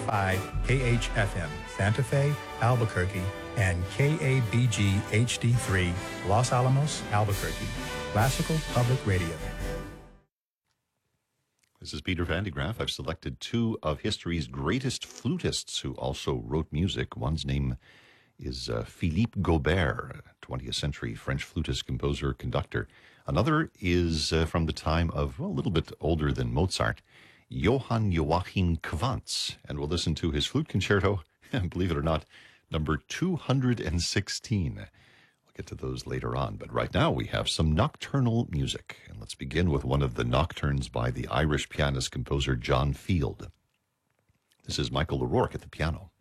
KHFM, Santa Fe, Albuquerque, and KABG HD3, Los Alamos, Albuquerque. Classical Public Radio. This is Peter Van de Graaff. I've selected two of history's greatest flutists who also wrote music. One's name is Philippe Gaubert, 20th century French flutist, composer, conductor. Another is from the time of, well, a little bit older than Mozart, Johann Joachim Quantz. And we'll listen to his flute concerto, believe it or not, number 216. We'll get to those later on. But right now we have some nocturnal music. And let's begin with one of the nocturnes by the Irish pianist composer John Field. This is Michael O'Rourke at the piano.